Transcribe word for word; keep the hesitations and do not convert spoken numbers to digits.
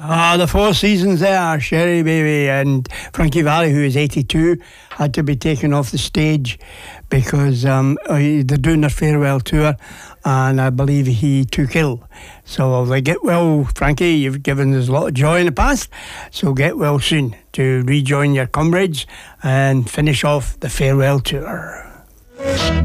Ah, the Four Seasons there, Sherry Baby, and Frankie Valli, who is eighty-two, had to be taken off the stage because um, they're doing their farewell tour, and I believe he took ill. So they get well, Frankie. You've given us a lot of joy in the past, so get well soon to rejoin your comrades and finish off the farewell tour.